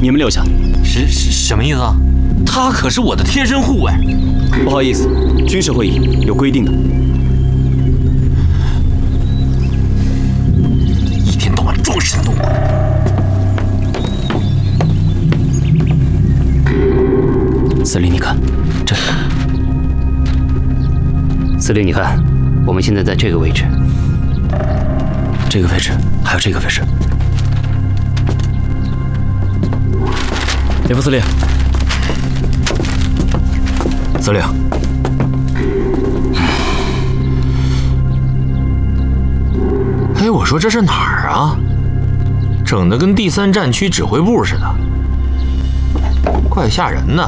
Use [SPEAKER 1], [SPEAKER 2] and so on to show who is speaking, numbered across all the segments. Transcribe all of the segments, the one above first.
[SPEAKER 1] 你们留下。
[SPEAKER 2] 什么意思啊？他可是我的贴身护卫。
[SPEAKER 1] 不好意思，军事会议有规定的。
[SPEAKER 2] 一天到晚装神弄鬼。
[SPEAKER 1] 司令，你看，这。司令，你看，我们现在在这个位置，这个位置，还有这个位置。连副司令，司令，
[SPEAKER 2] 哎，我说这是哪儿啊？整得跟第3战区指挥部似的，怪吓人的。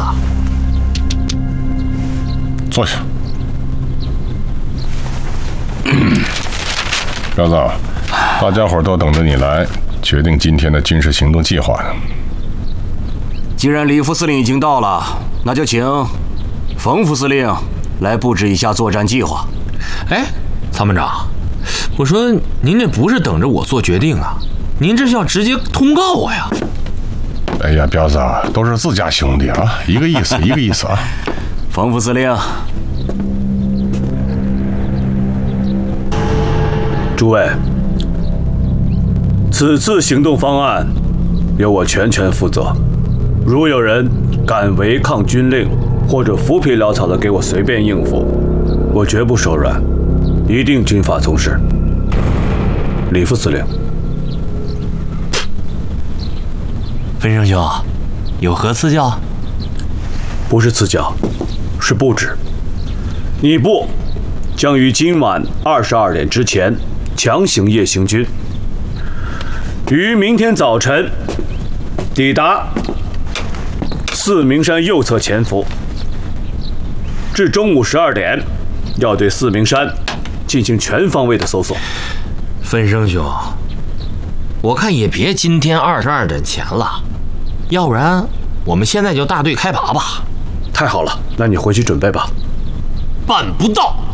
[SPEAKER 3] 坐下。彪子，大家伙都等着你来决定今天的军事行动计划呢。
[SPEAKER 4] 既然李副司令已经到了，那就请冯副司令来布置一下作战计划。
[SPEAKER 2] 哎，参谋长，我说您这不是等着我做决定啊，您这是要直接通告我呀？
[SPEAKER 3] 哎呀，彪子，都是自家兄弟啊，一个意思，一个意思啊。
[SPEAKER 4] 冯副司令，
[SPEAKER 5] 诸位，此次行动方案由我全权负责。如有人敢违抗军令，或者浮皮潦草的给我随便应付，我绝不手软，一定军法从事。李副司令，
[SPEAKER 2] 分生兄，有何赐教？
[SPEAKER 5] 不是赐教，是布置。你部将于今晚22点之前强行夜行军，于明天早晨抵达四明山右侧潜伏，至中午12点，要对四明山进行全方位的搜索。
[SPEAKER 2] 分生兄，我看也别今天22点前了，要不然我们现在就大队开拔吧。
[SPEAKER 5] 太好了，那你回去准备吧。
[SPEAKER 2] 办不到。